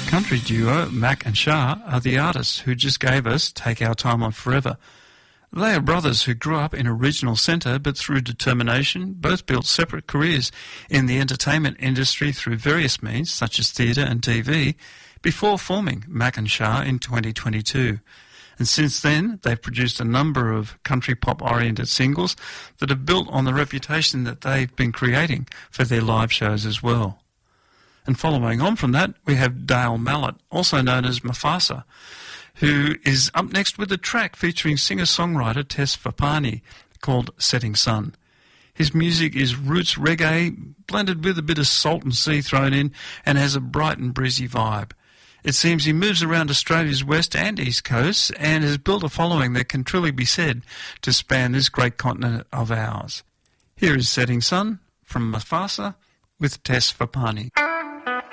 country duo Mac and Shah are the artists who just gave us Take Our Time On Forever. They are brothers who grew up in a regional centre, but through determination both built separate careers in the entertainment industry through various means such as theatre and TV before forming Mac and Shah in 2022. And since then they've produced a number of country pop oriented singles that have built on the reputation that they've been creating for their live shows as well. And following on from that, we have Dale Mallet, also known as Mufasa, who is up next with a track featuring singer-songwriter Tess Fapani called Setting Sun. His music is roots reggae, blended with a bit of salt and sea thrown in, and has a bright and breezy vibe. It seems he moves around Australia's west and east coasts and has built a following that can truly be said to span this great continent of ours. Here is Setting Sun from Mufasa with Tess Fapani.